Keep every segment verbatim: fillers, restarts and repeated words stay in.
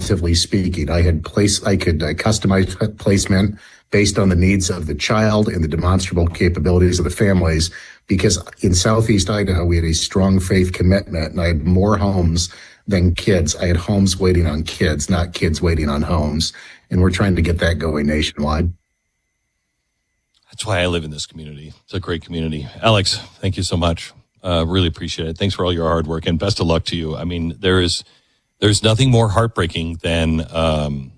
relatively speaking. I had place, I could uh, customize placement based on the needs of the child and the demonstrable capabilities of the families, because in Southeast Idaho, we had a strong faith commitment, and I had more homes than kids. I had homes waiting on kids, not kids waiting on homes. And we're trying to get that going nationwide. That's why I live in this community. It's a great community. Alex, thank you so much. Uh, really appreciate it. Thanks for all your hard work, and best of luck to you. I mean, there is, there's nothing more heartbreaking than um,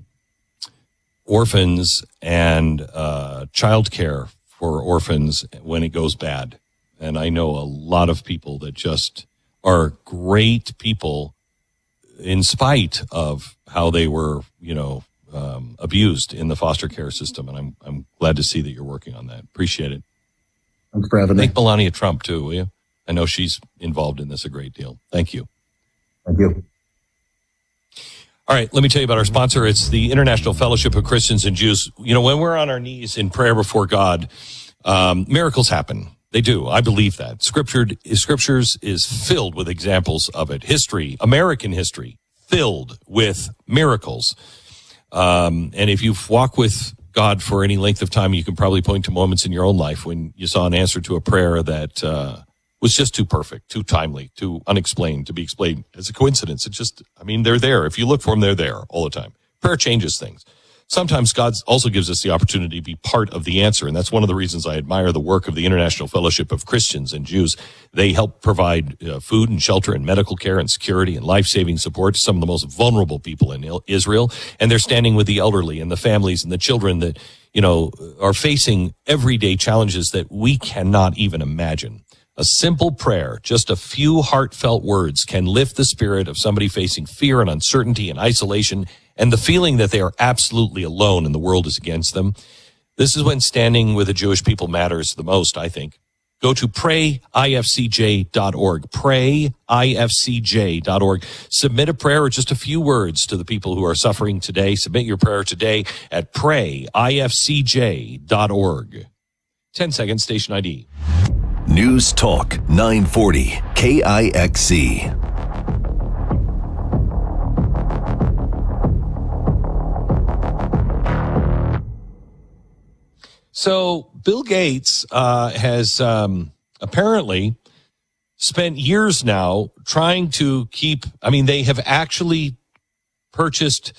orphans and uh, childcare for orphans when it goes bad. And I know a lot of people that just are great people in spite of how they were, you know, um, abused in the foster care system. And I'm I'm glad to see that you're working on that. Appreciate it. Thanks for having me. Thank Melania Trump, too, will you? I know she's involved in this a great deal. Thank you. Thank you. All right, let me tell you about our sponsor. It's the International Fellowship of Christians and Jews. You know, when we're on our knees in prayer before God, um, miracles happen. They do. I believe that. Scripture, scriptures is filled with examples of it. History, American history, filled with miracles. Um, and if you've walked with God for any length of time, you can probably point to moments in your own life when you saw an answer to a prayer that uh, was just too perfect, too timely, too unexplained to be explained as a coincidence. It just, I mean, they're there. If you look for them, they're there all the time. Prayer changes things. Sometimes God also gives us the opportunity to be part of the answer, and that's one of the reasons I admire the work of the International Fellowship of Christians and Jews. They help provide uh, food and shelter and medical care and security and life-saving support to some of the most vulnerable people in Israel, and they're standing with the elderly and the families and the children that, you know, are facing everyday challenges that we cannot even imagine. A simple prayer, just a few heartfelt words, can lift the spirit of somebody facing fear and uncertainty and isolation and the feeling that they are absolutely alone and the world is against them. This is when standing with the Jewish people matters the most, I think. Go to pray I F C J dot org, pray I F C J dot org. Submit a prayer or just a few words to the people who are suffering today. Submit your prayer today at pray I F C J dot org. ten seconds, station I D. News Talk nine forty K I X C. So Bill Gates uh, has um, apparently spent years now trying to keep, I mean, they have actually purchased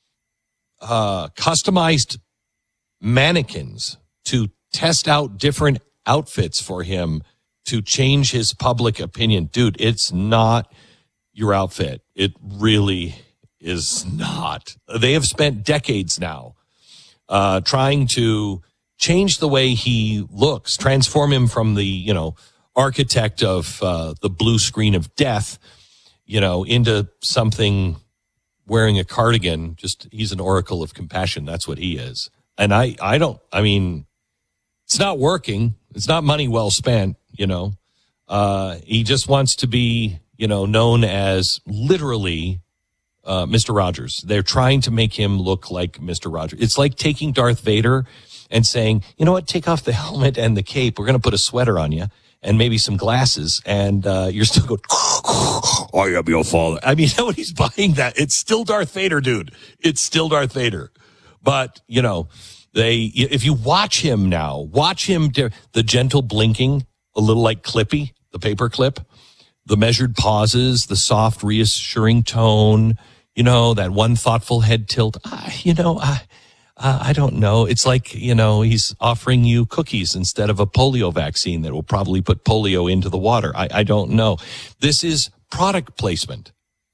uh, customized mannequins to test out different outfits for him to change his public opinion. Dude, it's not your outfit. It really is not. They have spent decades now uh, trying to change the way he looks, transform him from the, you know, architect of uh, the blue screen of death, you know, into something wearing a cardigan. Just, he's an oracle of compassion. That's what he is. And I, I don't, I mean, it's not working. It's not money well spent, you know. Uh, he just wants to be, you know, known as literally uh, Mister Rogers. They're trying to make him look like Mister Rogers. It's like taking Darth Vader and saying, you know what, take off the helmet and the cape. We're going to put a sweater on you and maybe some glasses. And uh, you're still going, I am your father. I mean, nobody's buying that. It's still Darth Vader, dude. It's still Darth Vader. But, you know, they, if you watch him now, watch him, the gentle blinking, a little like Clippy, the paper clip, the measured pauses, the soft reassuring tone, you know, that one thoughtful head tilt. Ah, you know, I, uh, I don't know. It's like, you know, he's offering you cookies instead of a polio vaccine that will probably put polio into the water. I, I don't know. This is product placement.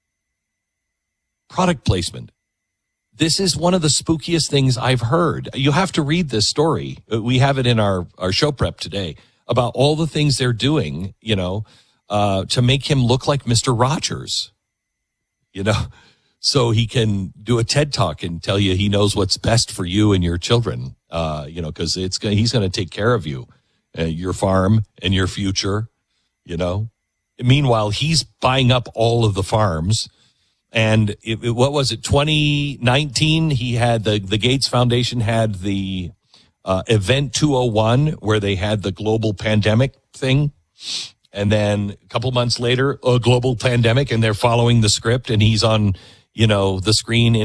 Product placement. This is one of the spookiest things I've heard. You have to read this story. We have it in our, our show prep today about all the things they're doing, you know, uh, to make him look like Mister Rogers, you know, so he can do a TED Talk and tell you he knows what's best for you and your children, uh, you know, because it's gonna, he's going to take care of you, uh, your farm and your future, you know. Meanwhile, he's buying up all of the farms. And it, it, what was it, twenty nineteen, he had the, the Gates Foundation had the uh, Event two oh one where they had the global pandemic thing. And then a couple months later, a global pandemic, and they're following the script, and he's on, you know, the screen in